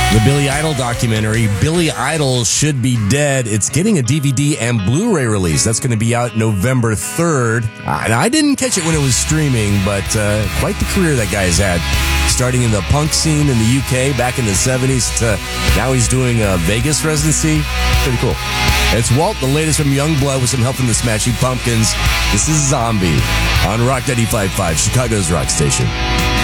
The Billy Idol documentary, Billy Idol Should Be Dead. It's getting a DVD and Blu-ray release. That's going to be out November 3rd. And I didn't catch it when it was streaming, but quite the career that guy's had. Starting in the punk scene in the UK back in the 70s to now he's doing a Vegas residency. Pretty cool. It's Walt, the latest from Youngblood with some help from the Smashing Pumpkins. This is Zombie on Rock 95.5, Chicago's rock station.